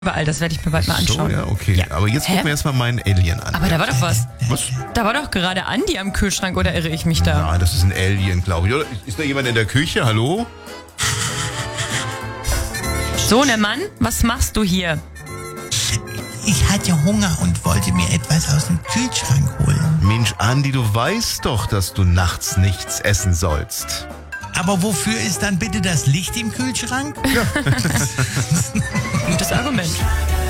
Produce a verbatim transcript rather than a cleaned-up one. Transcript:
Überall, das werde ich mir bald mal anschauen. So, ja, okay. Ja. Aber jetzt gucken Hä? wir erstmal meinen Alien an. Aber da war doch was. Was? Da war doch gerade Andi am Kühlschrank, oder irre ich mich da? Nein, das ist ein Alien, glaube ich. Oder ist da jemand in der Küche? Hallo? So, ne Mann, was machst du hier? Ich hatte Hunger und wollte mir etwas aus dem Kühlschrank holen. Mensch, Andi, du weißt doch, dass du nachts nichts essen sollst. Aber wofür ist dann bitte das Licht im Kühlschrank? Gutes Argument.